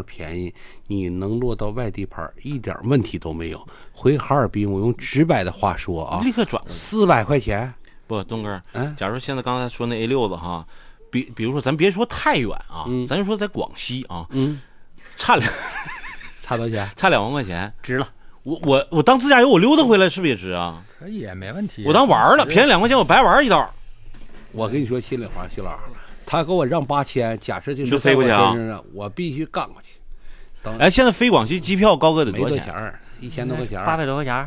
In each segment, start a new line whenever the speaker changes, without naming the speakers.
便宜，你能落到外地牌一点问题都没有。回哈尔滨，我用直白的话说啊，
立刻转
400块钱。
不，东哥，假如现在刚才说那 A6的哈，比如说咱别说太远啊，咱就说在广西啊，差
多少钱？
差2万块钱，
值了。
我当自驾游，我溜达回来是不是也值啊？
可以，没问题。
我当玩了，便宜2块钱，我白玩一道。
我跟你说心里话，徐老，他给我让8000，假设就是
飞过去啊，
我必须干过去。
哎，现在飞广西机票高哥得
多少钱？1000多块钱
，800多块钱。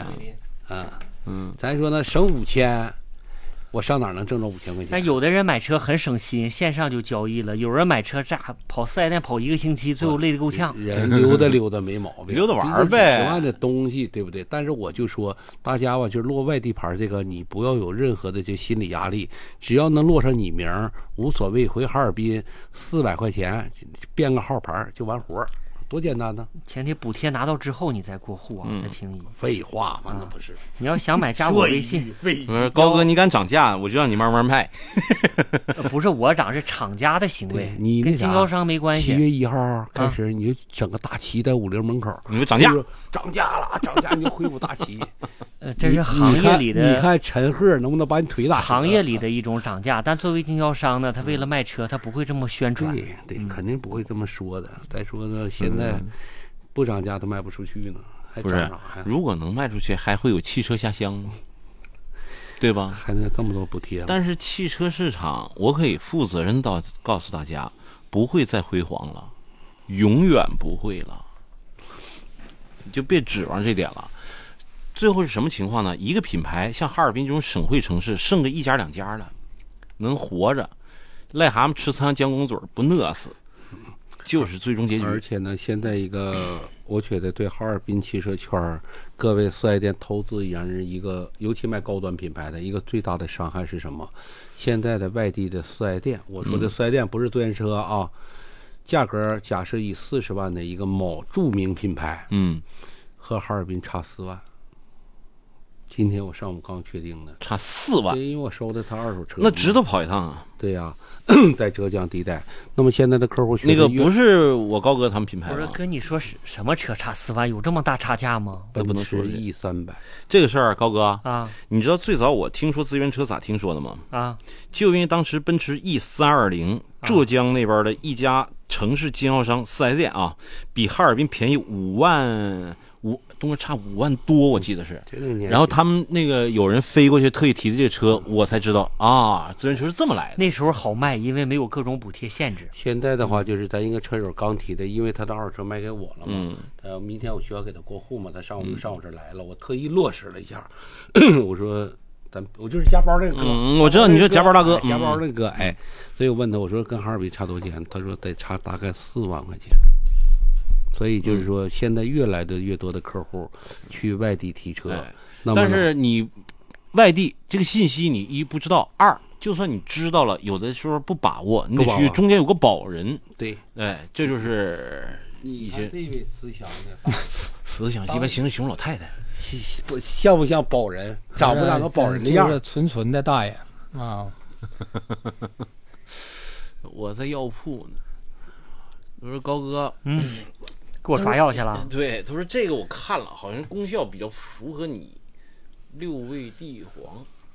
咱说呢，省5000。我上哪能挣着5000块钱？
那有的人买车很省心，线上就交易了；有人买车跑4S店跑1个星期，最后累得够呛。
人溜达没毛病，
溜达玩呗。
10万的东西，对不对？但是我就说，大家吧，就落外地牌这个，你不要有任何的这心理压力，只要能落上你名无所谓。回哈尔滨400块钱变个号牌就完活，多简单呢！
前提补贴拿到之后你再过户啊，再平移。
废话嘛，那不是。
你要想买加我微信。
高哥，你敢涨价，我就让你慢慢卖。
不是我涨，是厂家的行为，
你
跟经销商没关系。
7月1号开始，你就整个大旗在50门口，
你就涨价，
涨价了，涨价你就挥舞大旗。
这是行业里的。
你看陈赫能不能把你腿打？
行业里的一种涨价，但作为经销商呢，他为了卖车，他不会这么宣传。
对，肯定不会这么说的。再说呢，现在不涨价都卖不出去呢，还涨啥呀？
如果能卖出去，还会有汽车下乡吗？对吧？
还能这么多补贴？
但是汽车市场，我可以负责任到告诉大家，不会再辉煌了，永远不会了。就别指望这点了。最后是什么情况呢？一个品牌像哈尔滨这种省会城市，剩个1家2家了，能活着，癞蛤蟆吃苍姜公嘴不饿死，就是最终结局。
而且呢，现在一个，我觉得对哈尔滨汽车圈各位4S店投资人一个，尤其卖高端品牌的一个最大的伤害是什么？现在的外地的4S店，我说的4S店不是坐电车啊，价格假设以40万的一个某著名品牌，和哈尔滨差4万。今天我上午刚确定的，
差4万，
因为我收的他二手车，
那值得跑一趟啊。
对呀，在浙江地带。那么现在的客户
那个不是我高哥他们品牌，
我说跟你说什么车差4万，有这么大差价吗？
都不能说。
E300
这个事儿，高哥
啊，
你知道最早我听说资源车咋听说的吗？
啊，
就因为当时奔驰 E320浙江那边的一家城市经销商4S店啊，比哈尔滨便宜5万。东哥差5万多，我记得是。然后他们那个有人飞过去特意提的这个车，我才知道啊，资源车是这么来的。
那时候好卖，因为没有各种补贴限制。
现在的话就是咱一个车友刚提的，因为他的二手车卖给我了嘛，明天我需要给他过户嘛，他上我这儿来了，我特意落实了一下，我说我就是夹包那个哥，
我知道你说夹包大哥，
夹包那个哥，哎，所以我问他，我说跟哈尔滨差多少钱？他说得差大概4万块钱。所以就是说，现在越来的越多的客户去外地提车，
但是你外地这个信息你一不知道，二就算你知道了，有的时候不把握，你得去中间有个保人。
对，
哎，这就是一些
这位慈祥的
慈祥，一般形容熊老太太，
像不像保人？长不长个保人的样？
纯的大爷啊！
我在药铺呢。我说高哥，
给我抓药去了。
对，他说这个我看了，好像功效比较符合你6味地黄。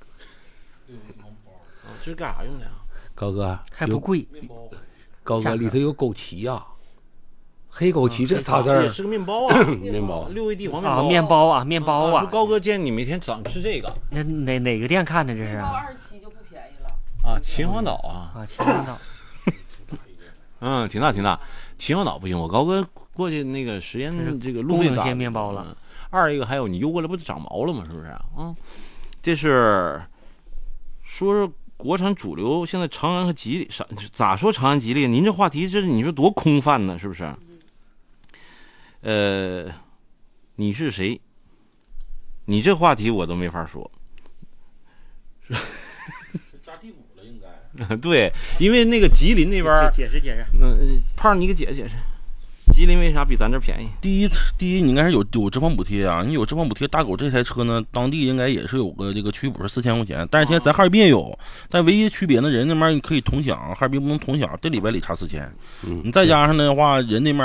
啊，这是干啥用的呀？
高哥
还不贵。
高哥里头有枸杞呀，黑枸杞这仨字儿
也是个面包啊，
面包
6味地黄
面包啊。
说高哥建议你每天早上吃这个。
那哪个店看的这是？
面包27就不便宜了。
啊，秦皇岛啊。
秦皇岛。
挺大。秦皇岛不行，我高哥过去那个实验这个路费大
面包了。
二一个还有你邮过来不就长毛了吗？是不是啊？这是说是国产主流，现在长安和吉利咋说长安吉利？您这话题这你说多空泛呢？是不是？你是谁？你这话题我都没法说。
加第5了应该。
对，因为那个吉林那边
解释。
胖你给解释，吉林为啥比咱这便宜？
第一，你应该是有直方补贴啊！你有直方补贴，大狗这台车呢，当地应该也是有个这个区补是4000块钱，但是现在咱哈尔滨也有，但唯一区别呢，人那边你可以同享，哈尔滨不能同享，这里边里差4000。你再加上的话，人那边